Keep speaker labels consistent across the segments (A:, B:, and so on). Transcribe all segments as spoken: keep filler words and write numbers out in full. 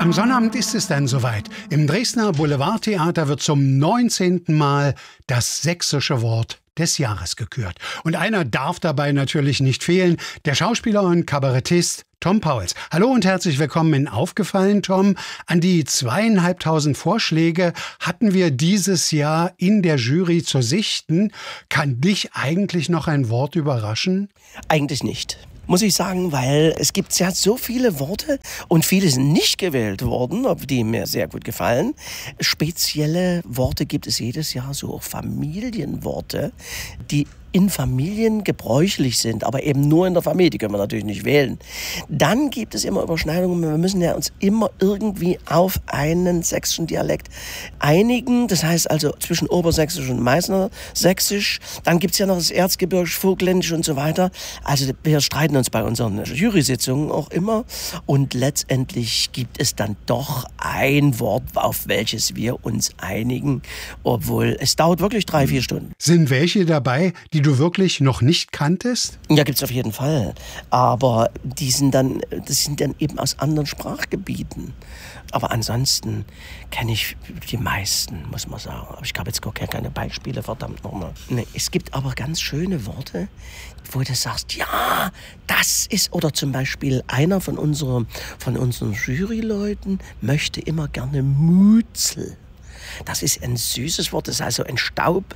A: Am Sonnabend ist es dann soweit. Im Dresdner Boulevardtheater wird zum neunzehnten Mal das sächsische Wort des Jahres gekürt. Und einer darf dabei natürlich nicht fehlen, der Schauspieler und Kabarettist Tom Pauls. Hallo und herzlich willkommen in Aufgefallen, Tom. An die zweieinhalbtausend Vorschläge hatten wir dieses Jahr in der Jury zu sichten. Kann dich eigentlich noch ein Wort überraschen?
B: Eigentlich nicht. Muss ich sagen, weil es gibt ja so viele Worte und viele sind nicht gewählt worden, die mir sehr gut gefallen. Spezielle Worte gibt es jedes Jahr, so auch Familienworte, die in Familien gebräuchlich sind, aber eben nur in der Familie, die können wir natürlich nicht wählen. Dann gibt es immer Überschneidungen, wir müssen ja uns immer irgendwie auf einen sächsischen Dialekt einigen, das heißt also zwischen Obersächsisch und Meißner Sächsisch, dann gibt es ja noch das Erzgebirgisch, Vogtländisch und so weiter. Also wir streiten uns bei unseren Jury-Sitzungen auch immer und letztendlich gibt es dann doch ein Wort, auf welches wir uns einigen, obwohl es dauert wirklich drei, vier Stunden.
A: Sind welche dabei, die du wirklich noch nicht kanntest?
B: Ja, gibt's auf jeden Fall. Aber die sind dann, das sind dann eben aus anderen Sprachgebieten. Aber ansonsten kenne ich die meisten, muss man sagen. Aber ich habe jetzt gar keine Beispiele, verdammt nochmal. Nee, es gibt aber ganz schöne Worte, wo du sagst, ja, das ist, oder zum Beispiel einer von, unserer, von unseren Juryleuten möchte immer gerne Mützel. Das ist ein süßes Wort, das ist also ein Staub,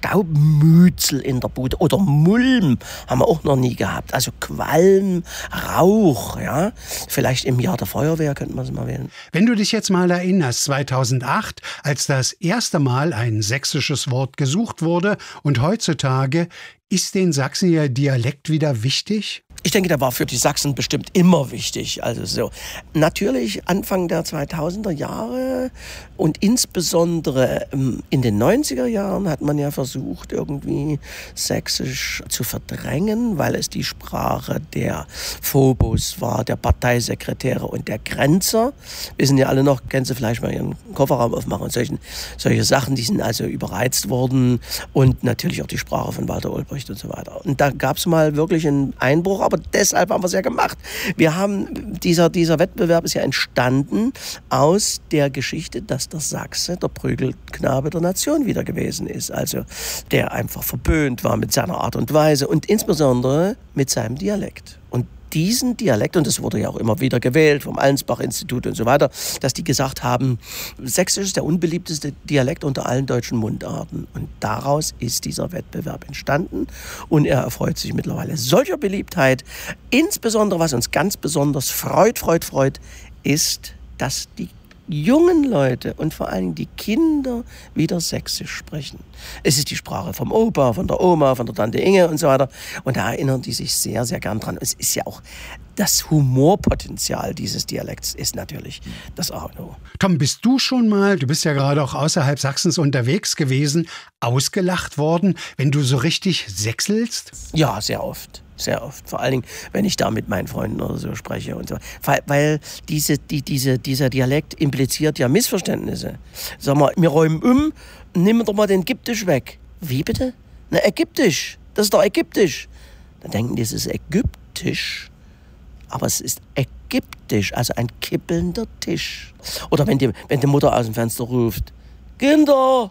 B: Staubmützel in der Bude. Oder Mulm haben wir auch noch nie gehabt. Also Qualm, Rauch, ja. Vielleicht im Jahr der Feuerwehr könnten wir es mal wählen.
A: Wenn du dich jetzt mal erinnerst, zweitausendacht, als das erste Mal ein sächsisches Wort gesucht wurde und heutzutage, ist den Sachsen ihr Dialekt wieder wichtig?
B: Ich denke, der war für die Sachsen bestimmt immer wichtig. Also so. Natürlich Anfang der zweitausender Jahre und insbesondere in den neunziger Jahren hat man ja versucht, irgendwie Sächsisch zu verdrängen, weil es die Sprache der Phobos war, der Parteisekretäre und der Grenzer. Wissen ja alle noch, können Sie vielleicht mal Ihren Kofferraum aufmachen und solchen, solche Sachen, die sind also überreizt worden und natürlich auch die Sprache von Walter Ulbricht und so weiter. Und da gab es mal wirklich einen Einbruch, aber deshalb haben wir es ja gemacht. Wir haben, dieser, dieser Wettbewerb ist ja entstanden aus der Geschichte, dass der Sachse der Prügelknabe der Nation wieder gewesen ist. Also der einfach verböhnt war mit seiner Art und Weise und insbesondere mit seinem Dialekt. Und diesen Dialekt, und das wurde ja auch immer wieder gewählt vom Allensbach-Institut und so weiter, dass die gesagt haben, Sächsisch ist der unbeliebteste Dialekt unter allen deutschen Mundarten. Und daraus ist dieser Wettbewerb entstanden und er erfreut sich mittlerweile solcher Beliebtheit. Insbesondere, was uns ganz besonders freut, freut, freut, ist, dass die jungen Leute und vor allem die Kinder wieder Sächsisch sprechen. Es ist die Sprache vom Opa, von der Oma, von der Tante Inge und so weiter. Und da erinnern die sich sehr, sehr gern dran. Es ist ja auch das Humorpotenzial dieses Dialekts ist natürlich das A und O.
A: Tom, bist du schon mal, du bist ja gerade auch außerhalb Sachsens unterwegs gewesen, ausgelacht worden, wenn du so richtig sächselst?
B: Ja, sehr oft. Sehr oft. Vor allen Dingen, wenn ich da mit meinen Freunden oder so spreche und so. Weil, weil diese, die, diese, dieser Dialekt impliziert ja Missverständnisse. Sag mal, wir räumen um, nimm doch mal den Ägyptisch weg. Wie bitte? Na, Ägyptisch. Das ist doch Ägyptisch. Dann denken die, es ist Ägyptisch. Aber es ist Ägyptisch, also ein kippelnder Tisch. Oder wenn die, wenn die Mutter aus dem Fenster ruft, Kinder,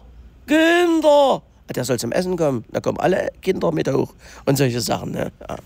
B: Kinder. Der soll zum Essen kommen, da kommen alle Kinder mit hoch und solche Sachen. Ne? Ja.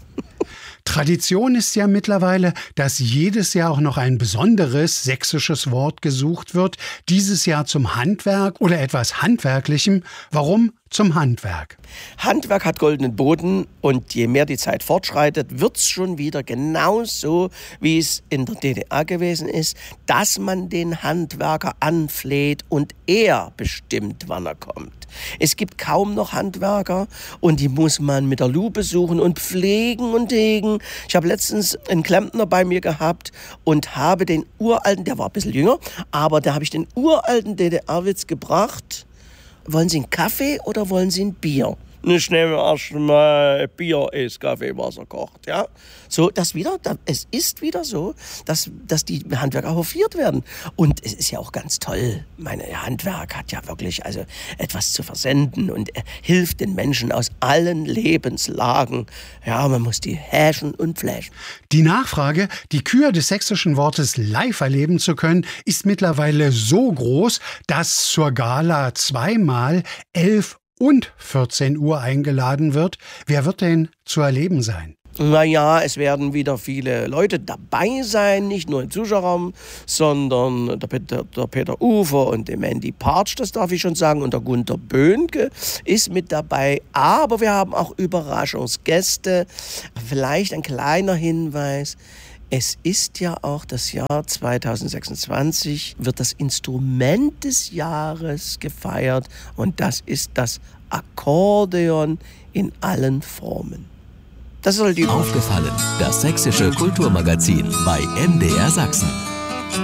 A: Tradition ist ja mittlerweile, dass jedes Jahr auch noch ein besonderes sächsisches Wort gesucht wird. Dieses Jahr zum Handwerk oder etwas Handwerklichem. Warum zum Handwerk?
B: Handwerk hat goldenen Boden und je mehr die Zeit fortschreitet, wird es schon wieder genauso, wie es in der D D R gewesen ist, dass man den Handwerker anfleht und er bestimmt, wann er kommt. Es gibt kaum noch Handwerker und die muss man mit der Lupe suchen und pflegen und hegen. Ich habe letztens einen Klempner bei mir gehabt und habe den uralten, der war ein bisschen jünger, aber da habe ich den uralten D D R-Witz gebracht. Wollen Sie einen Kaffee oder wollen Sie ein Bier? Ich nehme erst mal Bier, Eis, Kaffee, Wasser kocht. Ja? So, das wieder, es ist wieder so, dass, dass die Handwerker hofiert werden. Und es ist ja auch ganz toll. Meine Handwerk hat ja wirklich also etwas zu versenden und hilft den Menschen aus allen Lebenslagen. Ja, man muss die häschen und flashen.
A: Die Nachfrage, die Kür des sächsischen Wortes live erleben zu können, ist mittlerweile so groß, dass zur Gala zweimal elf und vierzehn Uhr eingeladen wird. Wer wird denn zu erleben sein?
B: Naja, es werden wieder viele Leute dabei sein, nicht nur im Zuschauerraum, sondern der Peter, der Peter Ufer und der Mandy Partsch, das darf ich schon sagen, und der Gunter Böhnke ist mit dabei. Aber wir haben auch Überraschungsgäste. Vielleicht ein kleiner Hinweis. Es ist ja auch das Jahr zweitausendsechsundzwanzig, wird das Instrument des Jahres gefeiert und das ist das Akkordeon in allen Formen. Das soll die
C: Aufgefallen, das sächsische Kulturmagazin bei M D R Sachsen.